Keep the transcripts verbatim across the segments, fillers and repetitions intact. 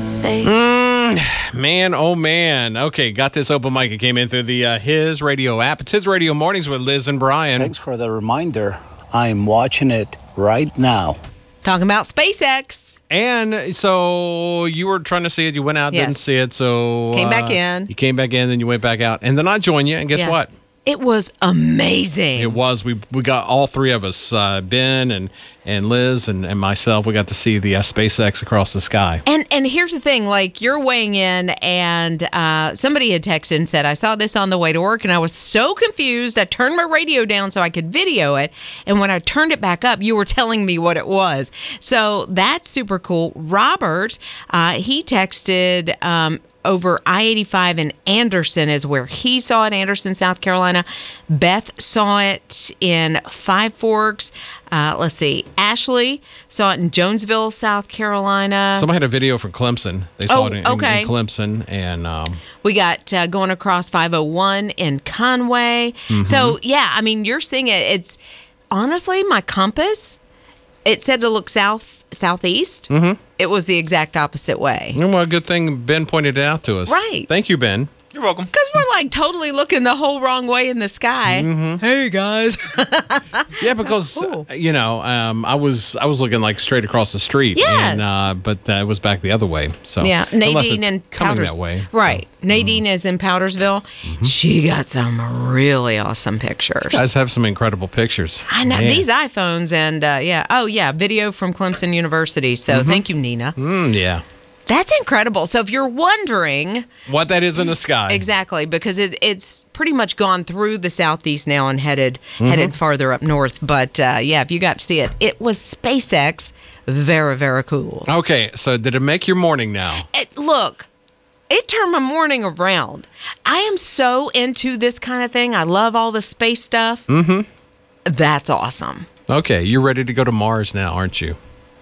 Say, Mm, man, oh man. Okay, got this open mic. It came in through the uh, His Radio app. It's His Radio Mornings with Liz and Brian. Thanks for the reminder. I'm watching it right now. Talking about SpaceX. And so you were trying to see it. You went out, Yes. didn't see it. So Came uh, back in. You came back in, then you went back out. And then I joined you. And guess Yeah. what? It was amazing. It was. We we got all three of us, uh, Ben and, and Liz and, and myself. We got to see the uh, SpaceX across the sky. And and here's the thing, like you're weighing in, and uh, somebody had texted and said, I saw this on the way to work, and I was so confused. I turned my radio down so I could video it, and when I turned it back up, you were telling me what it was. So that's super cool. Robert, uh, he texted. Um, over I eighty-five in Anderson is where he saw it, Anderson, South Carolina. Beth saw it in Five Forks. Uh, let's see. Ashley saw it in Jonesville, South Carolina. Somebody had a video from Clemson. They saw Oh, it in, okay. in Clemson. And um, We got uh, going across five oh one in Conway. Mm-hmm. So, yeah, I mean, you're seeing it. It's honestly, my compass, it said to look south, southeast. Mm-hmm. It was the exact opposite way. well, a good thing Ben pointed it out to us. Right. Thank you, Ben. You're welcome. Because we're like totally looking the whole wrong way in the sky. Mm-hmm. Hey, guys. Yeah, because Ooh. uh, you know, um, I was I was looking like straight across the street, Yes. and uh, but uh, it was back the other way. So Yeah, unless Nadine it's in coming Powders- that way, Right. Nadine is in Powdersville. She got some really awesome pictures. You guys have some incredible pictures. I know Man. these iPhones and uh, yeah. Oh yeah, video from Clemson University. So thank you, Nina. Mm, yeah, That's incredible. So if you're wondering what that is in the sky. exactly, because it, it's pretty much gone through the southeast now and headed headed farther up north. But uh, yeah, if you got to see it, it was SpaceX. Very very cool. Okay, so did it make your morning now? It, look. It turned my morning around. I am so into this kind of thing. I love all the space stuff. Mm-hmm. That's awesome. Okay, you're ready to go to Mars now, aren't you?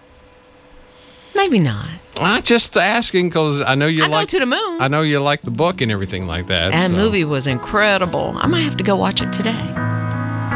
Maybe not. I'm just asking because I know you I go like to the moon. I know you like the book and everything like that. That so. movie was incredible. I might have to go watch it today.